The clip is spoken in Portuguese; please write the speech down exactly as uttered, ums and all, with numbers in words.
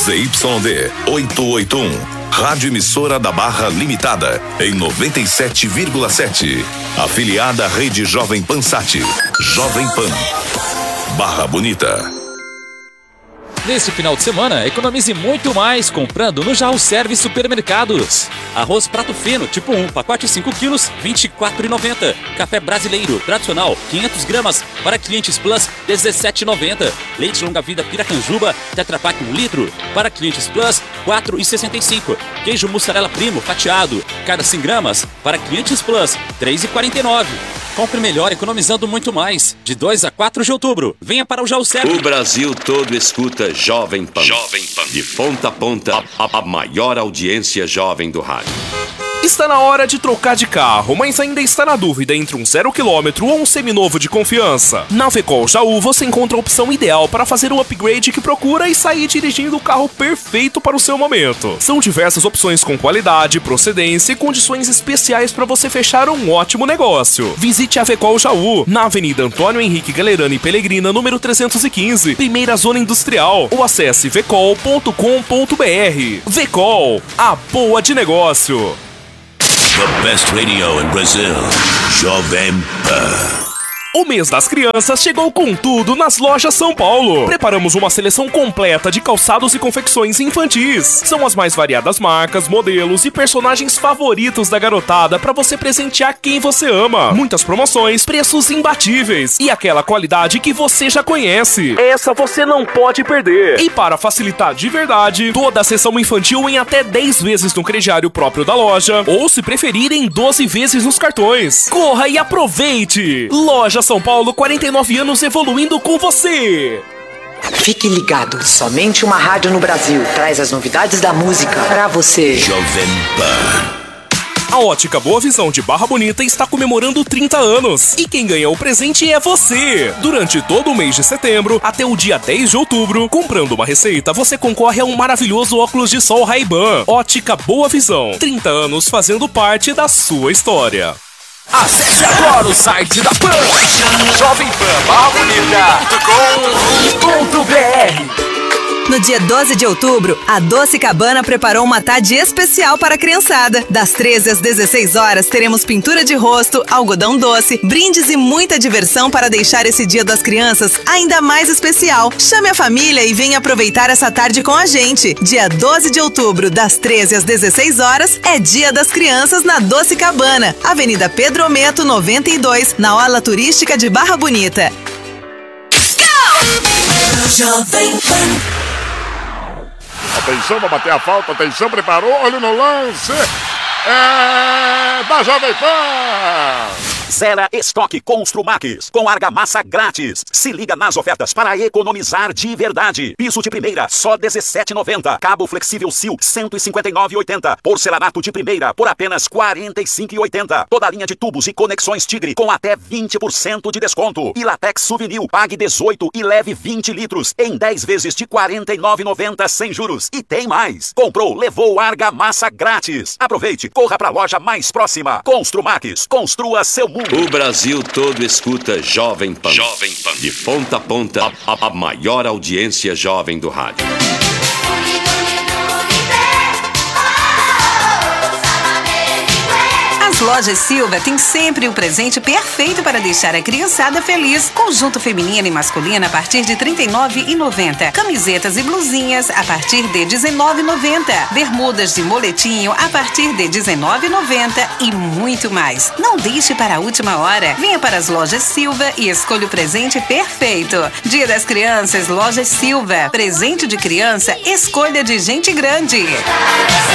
Z Y D oitocentos e oitenta e um. Rádio Emissora da Barra Limitada, em noventa e sete vírgula sete. Afiliada à Rede Jovem Pan Sat. Jovem Pan. Barra Bonita. Nesse final de semana, economize muito mais comprando no Jaú Service Supermercados. Arroz prato fino, tipo um, pacote cinco quilos, vinte e quatro reais e noventa centavos. Café brasileiro, tradicional, quinhentas gramas, para clientes Plus, dezessete reais e noventa centavos. Leite longa-vida Piracanjuba, Tetra Pak um litro, para clientes Plus, quatro reais e sessenta e cinco centavos. Queijo mussarela primo, fatiado, cada cem gramas, para clientes Plus, três reais e quarenta e nove centavos. Compre melhor economizando muito mais. De dois a quatro de outubro. Venha para o Jaú Service. O Brasil todo escuta Jovem Pan. Jovem Pan. De ponta a ponta, a, a, a maior audiência jovem do rádio. Está na hora de trocar de carro, mas ainda está na dúvida entre um zero quilômetro ou um seminovo de confiança? Na Vecol Jaú você encontra a opção ideal para fazer o upgrade que procura e sair dirigindo o carro perfeito para o seu momento. São diversas opções com qualidade, procedência e condições especiais para você fechar um ótimo negócio. Visite a Vecol Jaú, na Avenida Antônio Henrique Galerani Pelegrina, número trezentos e quinze, primeira zona industrial, ou acesse vecol ponto com ponto br. Vecol, a boa de negócio. The best radio in Brazil, Jovem Pan. O mês das crianças chegou com tudo nas lojas São Paulo. Preparamos uma seleção completa de calçados e confecções infantis. São as mais variadas marcas, modelos e personagens favoritos da garotada para você presentear quem você ama. Muitas promoções, preços imbatíveis e aquela qualidade que você já conhece. Essa você não pode perder. E para facilitar de verdade, toda a seção infantil em até dez vezes no crediário próprio da loja, ou se preferir em doze vezes nos cartões. Corra e aproveite! Loja São Paulo, quarenta e nove anos evoluindo com você. Fique ligado, somente uma rádio no Brasil traz as novidades da música pra você. Jovem Pan. A Ótica Boa Visão de Barra Bonita está comemorando trinta anos. E quem ganha o presente é você. Durante todo o mês de setembro, até o dia dez de outubro, comprando uma receita, você concorre a um maravilhoso óculos de sol Ray-Ban. Ótica Boa Visão. trinta anos fazendo parte da sua história. Acesse agora o site da Pan, jovem pan barra bonita ponto com ponto br. No dia doze de outubro, a Doce Cabana preparou uma tarde especial para a criançada. Das treze às dezesseis horas, teremos pintura de rosto, algodão doce, brindes e muita diversão para deixar esse Dia das Crianças ainda mais especial. Chame a família e venha aproveitar essa tarde com a gente. Dia doze de outubro, das treze às dezesseis horas, é Dia das Crianças na Doce Cabana, Avenida Pedro Ometo, noventa e dois, na Orla Turística de Barra Bonita. Jovem Pan. Atenção para bater a falta, atenção, preparou, olho no lance. É da Jovem Pan. Zera estoque Construmax com argamassa grátis. Se liga nas ofertas para economizar de verdade. Piso de primeira, só dezessete reais e noventa centavos. Cabo flexível Sil, cento e cinquenta e nove reais e oitenta centavos. Porcelanato de primeira, por apenas quarenta e cinco reais e oitenta centavos. Toda a linha de tubos e conexões Tigre com até vinte por cento de desconto. E Latex Souvenir, pague dezoito e leve vinte litros em dez vezes de quarenta e nove reais e noventa centavos sem juros. E tem mais. Comprou, levou argamassa grátis. Aproveite, corra para a loja mais próxima. Construmax, construa seu mundo. O Brasil todo escuta Jovem Pan. Jovem Pan. De ponta a ponta, a, a, a maior audiência jovem do rádio. As lojas Silva têm sempre o presente perfeito para deixar a criançada feliz. Conjunto feminino e masculino a partir de trinta e nove reais e noventa centavos. Camisetas e blusinhas a partir de dezenove reais e noventa centavos. Bermudas de moletinho a partir de dezenove reais e noventa centavos. E muito mais. Não deixe para a última hora. Venha para as lojas Silva e escolha o presente perfeito. Dia das Crianças, Lojas Silva. Presente de criança, escolha de gente grande.